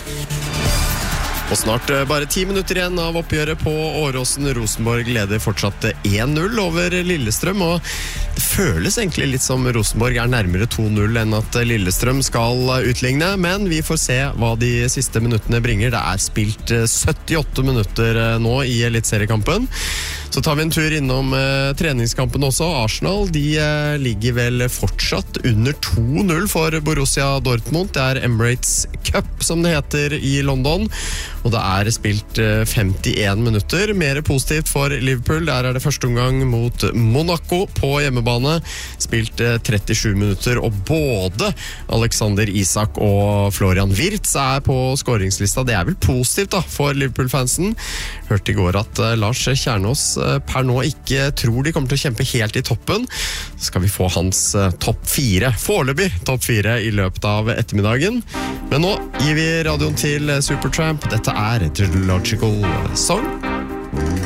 Og snart bare 10 minutter igjen av oppgjøret på Åråsen. Rosenborg leder fortsatt 1-0 over Lillestrøm, og det føles egentlig litt som Rosenborg er nærmere 2-0 enn at Lillestrøm skal utligne, men vi får se hva de siste minuttene bringer. Det er spilt 78 minutter nå i elitseriekampen. Så tar vi en tur innom treningskampen også. Arsenal, de ligger vel fortsatt under 2-0 for Borussia Dortmund. Det er Emirates Cup, som det heter i London, og det er spilt 51 minutter. Mer positivt for Liverpool. Der er det første omgang mot Monaco på hjemmebane. Spilt 37 minutter, og både Alexander Isak og Florian Wirtz er på scoringslista. Det er vel positivt da, for Liverpool-fansen. Hørte i går at Lars Kjernås per nå ikke tror de kommer til å kjempe helt i toppen. Så skal vi få hans topp 4, foreløpig topp 4 i løpet av ettermiddagen. Men nå gir vi radioen til Supertramp. Dette er Trilogical Song.